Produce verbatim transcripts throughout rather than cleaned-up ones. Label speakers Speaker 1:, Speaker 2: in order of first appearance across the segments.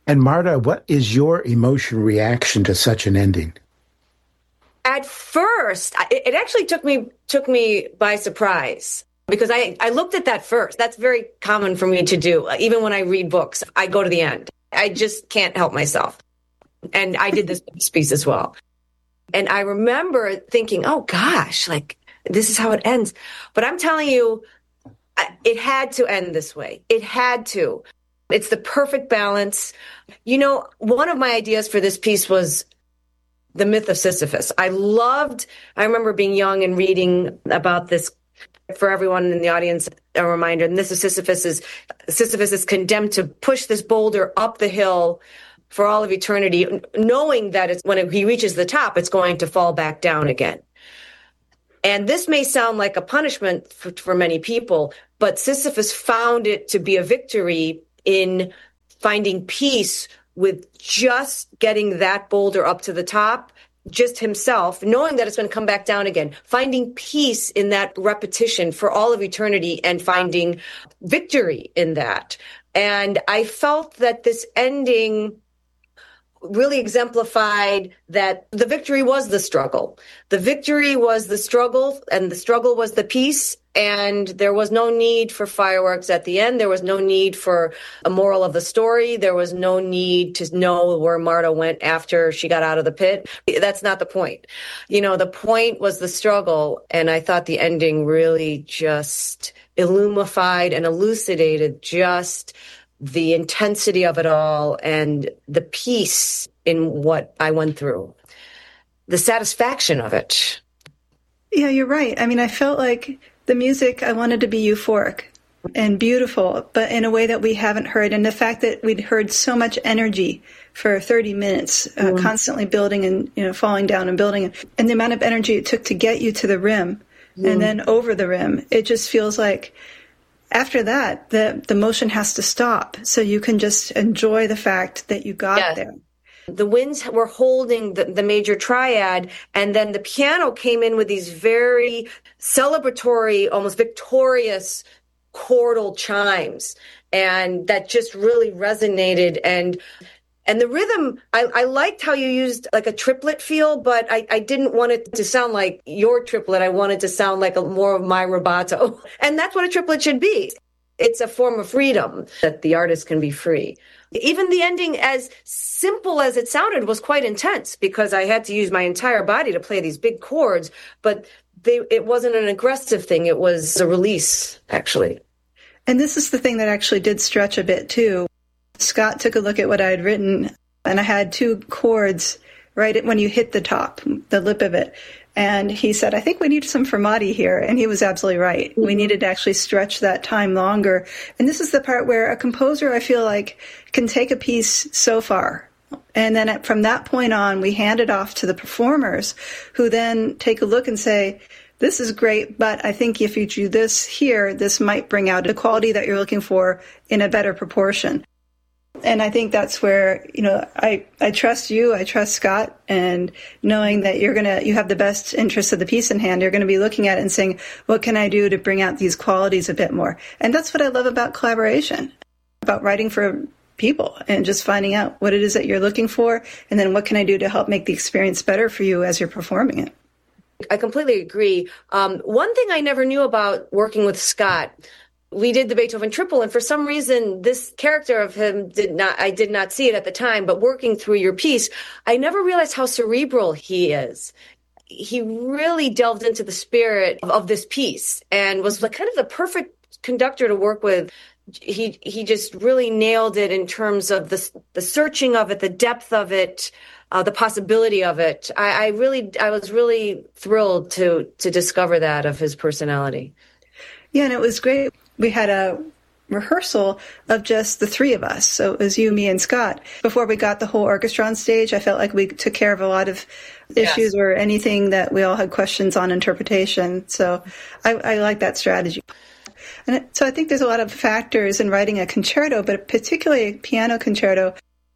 Speaker 1: And Marta, what is your emotional reaction to such an ending?
Speaker 2: At first, it actually took me took me by surprise because I, I looked at that first. That's very common for me to do. Even when I read books, I go to the end. I just can't help myself. And I did this piece as well. And I remember thinking, oh, gosh, like, this is how it ends. But I'm telling you, it had to end this way. It had to. It's the perfect balance. You know, one of my ideas for this piece was the myth of Sisyphus. I loved, I remember being young and reading about this. For everyone in the audience, a reminder, and this is Sisyphus is, Sisyphus is condemned to push this boulder up the hill for all of eternity, knowing that it's when he reaches the top, it's going to fall back down again. And this may sound like a punishment for, for many people, but Sisyphus found it to be a victory in finding peace with just getting that boulder up to the top, just himself, knowing that it's going to come back down again, finding peace in that repetition for all of eternity and finding victory in that. And I felt that this ending really exemplified that the victory was the struggle. The victory was the struggle, and the struggle was the peace. And there was no need for fireworks at the end. There was no need for a moral of the story. There was no need to know where Marta went after she got out of the pit. That's not the point. You know, the point was the struggle. And I thought the ending really just illumified and elucidated just the intensity of it all and the peace in what I went through, the satisfaction of it.
Speaker 3: Yeah, you're right. I mean, I felt like the music, I wanted to be euphoric and beautiful, but in a way that we haven't heard. And the fact that we'd heard so much energy for thirty minutes, uh, mm. constantly building and, you know, falling down and building, and the amount of energy it took to get you to the rim mm. and then over the rim, it just feels like after that, the, the motion has to stop. So you can just enjoy the fact that you got yes. there.
Speaker 2: The winds were holding the, the major triad, and then the piano came in with these very celebratory, almost victorious chordal chimes, and that just really resonated. And and the rhythm, I, I liked how you used like a triplet feel, but I, I didn't want it to sound like your triplet. I wanted to sound like a, more of my rubato. And that's what a triplet should be. It's a form of freedom, that the artist can be free. Even the ending, as simple as it sounded, was quite intense because I had to use my entire body to play these big chords, but they, it wasn't an aggressive thing. It was a release, actually.
Speaker 3: And this is the thing that actually did stretch a bit, too. Scott took a look at what I had written, and I had two chords right when you hit the top, the lip of it. And he said, I think we need some fermati here. And he was absolutely right. Mm-hmm. We needed to actually stretch that time longer. And this is the part where a composer, I feel like, can take a piece so far. And then at, from that point on, we hand it off to the performers, who then take a look and say, this is great, but I think if you do this here, this might bring out the quality that you're looking for in a better proportion. And I think that's where, you know, I, I trust you, I trust Scott, and knowing that you're going to, you have the best interest of the piece in hand, you're going to be looking at it and saying, what can I do to bring out these qualities a bit more? And that's what I love about collaboration, about writing for people and just finding out what it is that you're looking for, and then what can I do to help make the experience better for you as you're performing it.
Speaker 2: I completely agree. Um, one thing I never knew about working with Scott, we did the Beethoven triple, and for some reason, this character of him did not, I did not see it at the time, but working through your piece, I never realized how cerebral he is. He really delved into the spirit of, of this piece and was like kind of the perfect conductor to work with. He he just really nailed it in terms of the, the searching of it, the depth of it, uh, the possibility of it. I, I really, I was really thrilled to to discover that of his personality.
Speaker 3: Yeah, and it was great. We had a rehearsal of just the three of us. So it was you, me, and Scott. Before we got the whole orchestra on stage, I felt like we took care of a lot of issues yes. or anything that we all had questions on interpretation. So I, I like that strategy. And so I think there's a lot of factors in writing a concerto, but particularly a piano concerto.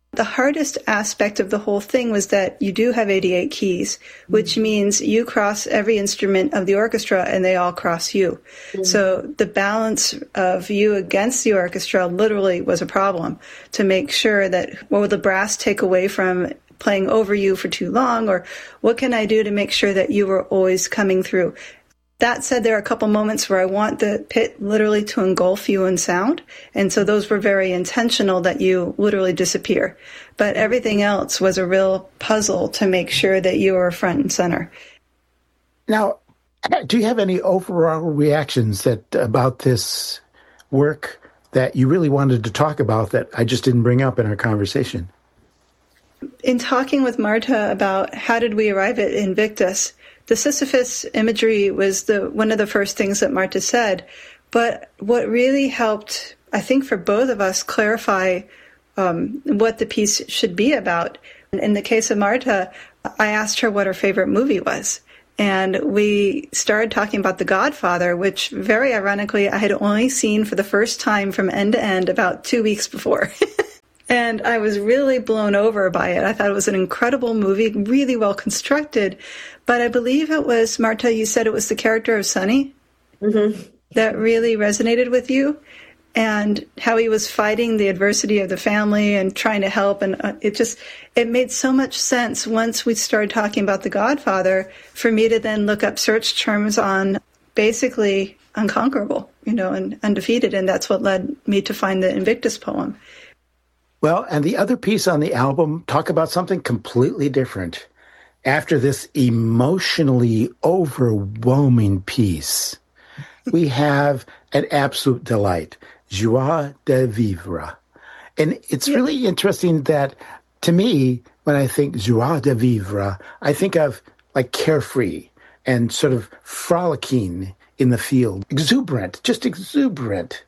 Speaker 3: The hardest aspect of the whole thing was that you do have eighty-eight keys, which mm-hmm. means you cross every instrument of the orchestra and they all cross you. Mm-hmm. So the balance of you against the orchestra literally was a problem to make sure that what will the brass take away from playing over you for too long, or what can I do to make sure that you were always coming through? That said, there are a couple moments where I want the pit literally to engulf you in sound. And so those were very intentional that you literally disappear. But everything else was a real puzzle to make sure that you were front and center.
Speaker 1: Now, do you have any overall reactions that about this work that you really wanted to talk about that I just didn't bring up in our conversation?
Speaker 3: In talking with Marta about how did we arrive at Invictus, the Sisyphus imagery was the one of the first things that Marta said. But what really helped, I think, for both of us clarify um, what the piece should be about. In the case of Marta, I asked her what her favorite movie was. And we started talking about The Godfather, which very ironically I had only seen for the first time from end to end about two weeks before. And I was really blown over by it. I thought it was an incredible movie, really well constructed. But I believe it was, Marta, you said it was the character of Sonny mm-hmm. that really resonated with you, and how he was fighting the adversity of the family and trying to help. And it just, it made so much sense once we started talking about The Godfather for me to then look up search terms on basically Unconquerable, you know, and Undefeated. And that's what led me to find the Invictus poem.
Speaker 1: Well, and the other piece on the album talk about something completely different. After this emotionally overwhelming piece, we have an absolute delight, joie de vivre. And it's yeah. really interesting that, to me, when I think joie de vivre, I think of like carefree and sort of frolicking in the field, exuberant, just exuberant.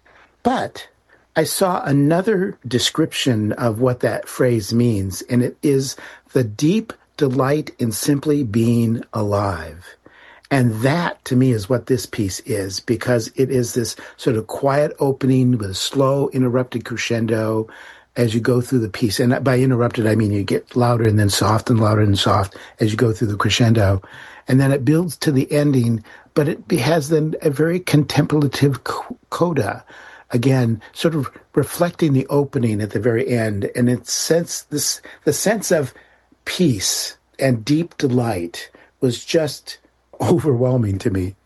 Speaker 1: But I saw another description of what that phrase means, and it is the deep delight in simply being alive. And that, to me, is what this piece is, because it is this sort of quiet opening with a slow, interrupted crescendo as you go through the piece. And by interrupted, I mean you get louder and then soft and louder and soft as you go through the crescendo. And then it builds to the ending, but it has then a very contemplative coda. Again, sort of reflecting the opening at the very end, and it's sense this the sense of peace and deep delight was just overwhelming to me.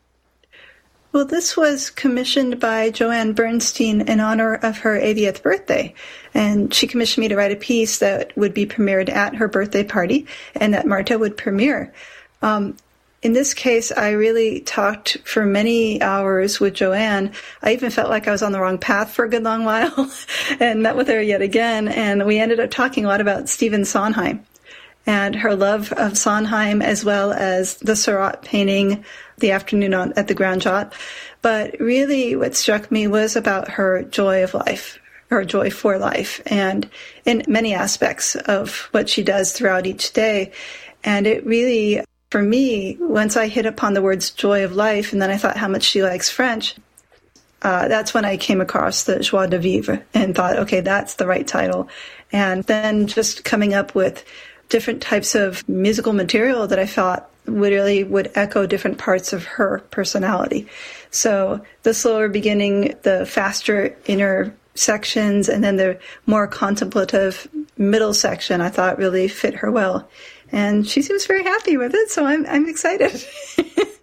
Speaker 3: Well, this was commissioned by Joanne Bernstein in honor of her eightieth birthday, and she commissioned me to write a piece that would be premiered at her birthday party and that Marta would premiere. Um, In this case, I really talked for many hours with Joanne. I even felt like I was on the wrong path for a good long while and met with her yet again. And we ended up talking a lot about Stephen Sondheim and her love of Sondheim, as well as the Seurat painting, The Afternoon on, at the Grand Jatte. But really what struck me was about her joy of life, her joy for life, and in many aspects of what she does throughout each day. And it really, for me, once I hit upon the words joy of life, and then I thought how much she likes French, uh, that's when I came across the joie de vivre and thought, okay, that's the right title. And then just coming up with different types of musical material that I thought really would echo different parts of her personality. So the slower beginning, the faster inner sections, and then the more contemplative middle section, I thought really fit her well. And she seems very happy with it, so I'm I'm excited.